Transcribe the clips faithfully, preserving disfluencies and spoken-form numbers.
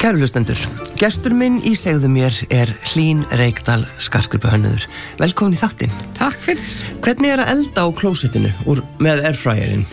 Kæru hlustendur, gestur minn í Segðu mér er Hlín Reykdal skartgripahönnuður. Velkomin í þáttinn. Takk fyrir. Hvernig er að elda á klósettinu úr, með airfryerinn?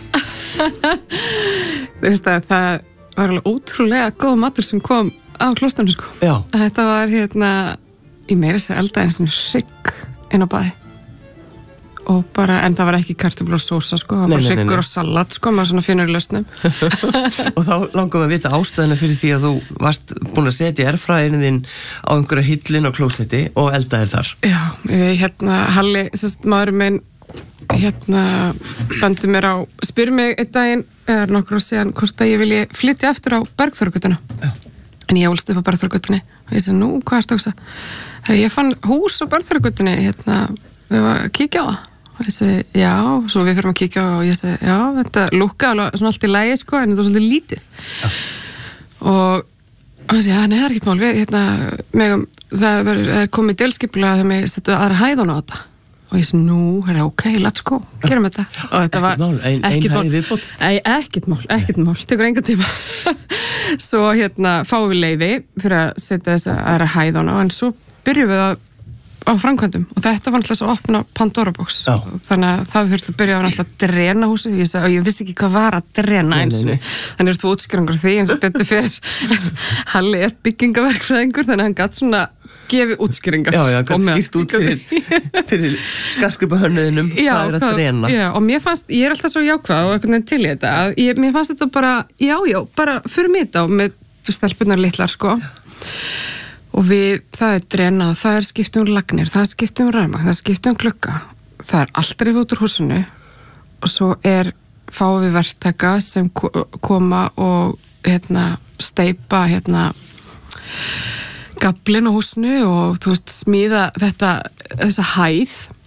Þú veist að það var alveg ótrúlega góð matur sem kom á klósettinu sko. Já. Þetta var hérna, ég meira þess að elda eins og hrygg inn á baði. Og bara, en það var ekki kartöflur og sósa sko, það var bara hryggur og salat sko, maður svona finnur í lausnum. Og þá langum við að vita ástæðuna fyrir því að þú varst búin að setja airfryerinn þinn á einhverja hillin á klósetti og eldaðir þar. Já, ég, hérna, Halli, sérst, maður minn, hérna, bandi mér á, spyr mig einn daginn, eða nokkur og síðan, hvort að ég vilji flytja aftur á Bergþórugötuna. Já. En ég ólst upp á Bergþórugötunni og ég segi, nú, hvað ertu að hugsa? Herri, ég fann hús á Bergþórugötunni, hérna, við varum að kíkja á það. Og ég segi, já, svo við fyrir að kíkja og ég segi, já, þetta lúkka alveg svona allt í lagi, sko, en þetta var svolítið lítið. Ja. Og hann segi, já, nei, það er ekkert mál, við, hérna, megum, það verður komið delskipulega þegar mig setja aðra hæðan á þetta. Og ég segi, nú, hérna, ok, let's go, gerum þetta. Og þetta var ekkert mál, ein, ein hæði viðbót. Nei, ekkert mál, ekkert mál, tekur enga tíma. Svo, hérna, fáum við leyfi fyrir að setja þessa aðra hæðan á, en svo byrjum við að á framkvæmdum og þetta var náttúrulega að opna Pandora-box þannig að það þurfti að byrja að náttúrulega að drena húsið ég og ég vissi ekki hvað var að drena eins og þannig er þú útskýringur því eins og betur fyrir Halli er byggingaverkfræðingur þannig að hann gætt svona gefið útskýringar Já, já, hann gætt skýrt út fyrir, fyrir skartgripahönnuðinum hvað er að drena Já, og mér fannst, ég er alltaf svo jákvæð og einhvern veginn til í þetta að ég, mér fannst þetta bara, já, já, bara fyrir mig þetta með stelpunar litlar sko og við, það er drenað, það er skipt um lagnir, það er skipt um rafmagn, það er skipt um glugga, það er allt rifið út úr húsinu og svo er fáum við verktaka sem koma og hérna steypa hérna gaflinn á húsinu og þú veist smíða þetta, þessa hæð